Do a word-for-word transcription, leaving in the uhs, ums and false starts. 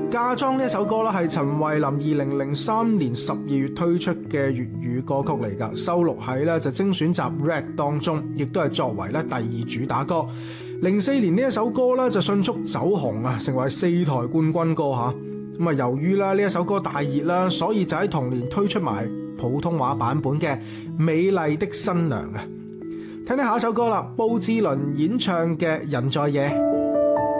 嫁妝呢一首歌咧係陳慧琳二零零三年十二月推出嘅粵語歌曲嚟㗎，收錄喺咧就精選集 Red 當中，亦都係作為咧第二主打歌。零四年呢一首歌咧就迅速走紅啊，成為四台冠軍歌嚇。咁啊，由於啦呢一首歌大熱啦，所以就喺同年推出埋普通話版本嘅《美麗的新娘》啊。聽聽下一首歌啦，布志綸演唱嘅《人在夜》。